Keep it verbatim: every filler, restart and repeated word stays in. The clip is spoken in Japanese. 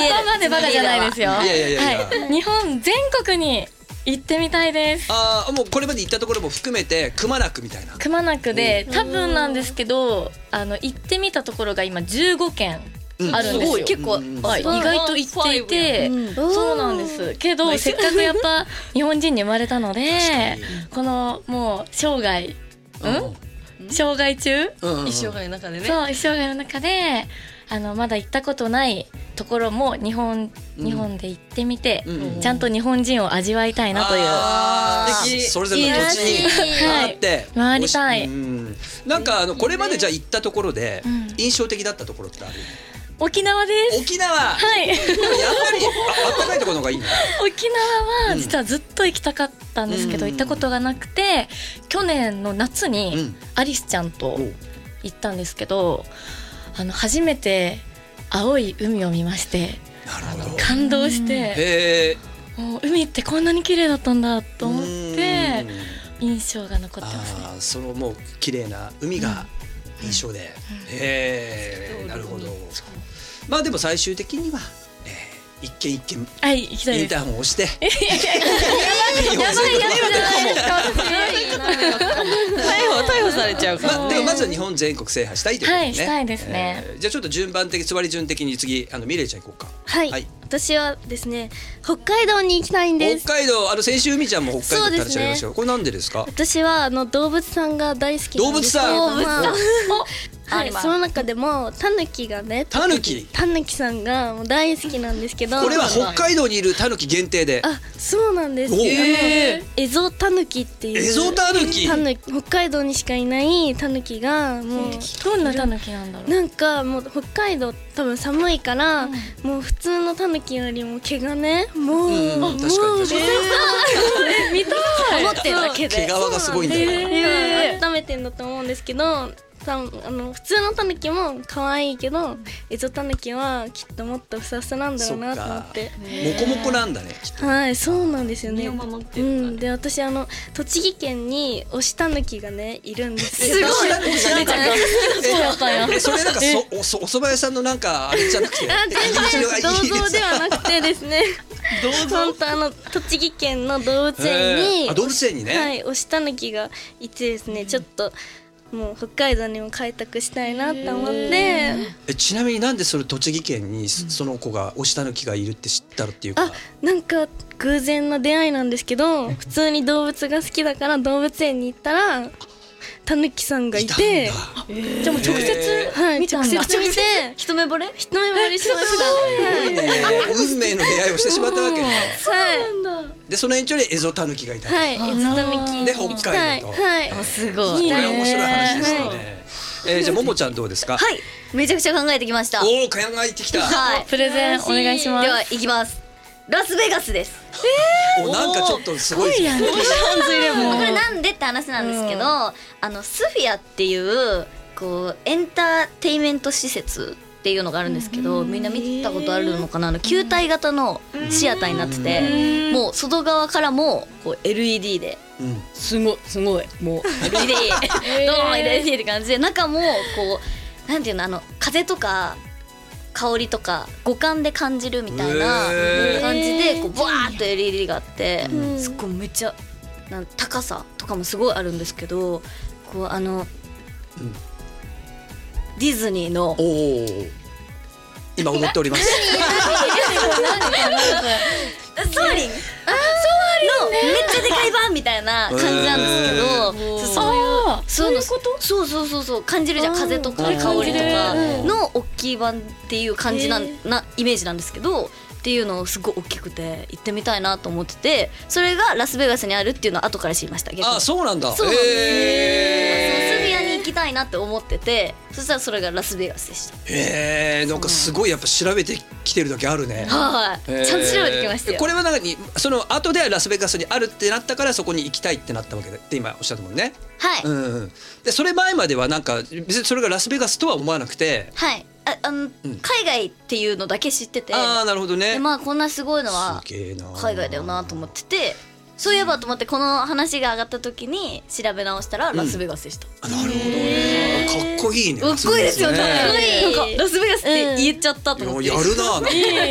こまでバカじゃないですよ。 いやいやいやいや、 はい、日本全国に行ってみたいです。 ああ、もうこれまで行ったところも含めてくまなくみたいな。 くまなくで、多分なんですけど、あの行ってみたところが今じゅうごけんあるんですよ。結構、はい、意外と行っていて、うん、そうなんですけど、せっかくやっぱ日本人に生まれたので、このもう生涯、うん、生涯中、 うんうん、一生涯の中でね、 そう、一生涯の中であのまだ行ったことないところも日本、うん、日本で行ってみて、うん、ちゃんと日本人を味わいたいなという、 あー、それぞれの土地に回って、 はい、回りたい。 うん、なんかあのこれまでじゃあ行ったところで印象的だったところってある？ 沖縄です。 沖縄。 はい。やっぱりあったかいところの方がいいの？ 沖縄は実はずっと行きたかったんですけど、うん、行ったことがなくて、去年の夏にアリスちゃんと行ったんですけど、あの初めて青い海を見まして、 なるほど、 感動して、もう海ってこんなに綺麗だったんだと思って印象が残ってますね。 あ、そのもう綺麗な海が印象で、うん、へえ、なるほど。まあでも最終的には、えー、一軒一軒、 はい、行きたいです。 インターホンを押して、 やばいやばいやばいやばい逮捕逮捕されちゃうから、 まあ、でもまずは日本全国制覇したいということですね。 はい、したいですね。 えー、じゃあちょっと順番的、座り順的に次、あのミレイちゃん行こうか。 はい、はい、私はですね、北海道に行きたいんです。 北海道、あの先週海ちゃんも北海道って話ありましたよ。これなんでですか？ 私はあの動物さんが大好きなんです。 動物さん。 動物さん。はい、その中でもタヌキがね、 タヌキタヌキさんがもう大好きなんですけど、 これは北海道にいるタヌキ限定で。 あ、そうなんです。エゾタヌキっていうエゾタヌキ、 タヌキ、北海道にしかいないタヌキが、もうどんなタヌキなんだろう。 なんかもう北海道多分寒いから、うん、もう普通のタヌキよりも毛がね、もう、うん、 もう確かに確かに見たい。 思ってるだけで毛皮がすごいんだよ。 温めてんだと思うんですけど、たあの普通のタヌキも可愛いけど、エゾタヌキはきっともっとふさふさなんだろうなと思って。 モコモコなんだね、きっと。 はい、そうなんですよね。 身を守ってうる、 ん、で私あの栃木県に推しタヌキがねいるんですよ。 すごい。そうだったよ。 え、それなんかそおそお蕎麦屋さんのなんかあれじゃなくて、 あ、全然銅像ではなくてですね。本当あの栃木県の動物園に、 あ、動物園にね、 はい、推しタヌキがいてですね、ちょっと。もう北海道にも開拓したいなと思って。 え、ちなみになんでそれ栃木県にその子が推しタヌキがいるって知ったのっていうか。 あ、なんか偶然の出会いなんですけど、普通に動物が好きだから動物園に行ったらタヌキさんがいて、 じゃあもう直接、 はい、直接見て一目惚れ一目惚れしました。 運命の出会いをしてしまったわけね。 はい。 でその延長でエゾタヌキがいた。 はい、エゾタヌキで北海道と。 はい。 すごい。 これ面白い話ですよね。えー、じゃあももちゃんどうですか？ はい、めちゃくちゃ考えてきました。 おお、考えてきた。 はい、 プレゼンお願いします。 では行きます。ラスベガスです。 えー、お、なんかちょっとすごい。これなんでって話なんですけど、あのスフィアっていうこうエンターテイメント施設っていうのがあるんですけど、みんな見たことあるのかな。あの球体型のシアターになってて、もう外側からもこう エルイーディー で、すごいすごいもう エルイーディー どうも エルイーディー って感じで、中もこうなんていうの、あの風とか香りとか五感で感じるみたいな感じでこうバーッと エルイーディー があって、すっごいめっちゃなん高さとかもすごいあるんですけど、こうあの、うん、ディズニーのお今踊っております。 ソアリンのめっちゃでかい版みたいな感じなんですけど、そういうそういうことそうそうそうそう感じるじゃん、風とか香りとかの大きい版っていう感じななイメージなんですけど、っていうのをすごい大きくて行ってみたいなと思ってて、それがラスベガスにあるっていうのは後から知りました。 あ、そうなんだ。 そうなんです。スフィアに行きたいなって思ってて、そしたらそれがラスベガスでした。 へえ、なんかすごいやっぱ調べてきてるだけあるね。 はい、ちゃんと調べてきましたよ。 これは何にその後でラスベガスにあるってなったからそこに行きたいってなったわけでって今おっしゃったもんね。 はい、 うんうん、でそれ前まではなんか別にそれがラスベガスとは思わなくて、 はい、ああの、うん、海外っていうのだけ知ってて、 ああなるほどね。 でまあこんなすごいのは海外だよなと思ってて、そういえばと思ってこの話が上がった時に調べ直したらラスベガスでした。 うん、なるほどね。かっこいいね。 かっこいいですよね。なんかラスベガスって言っちゃったと思って。 やるな。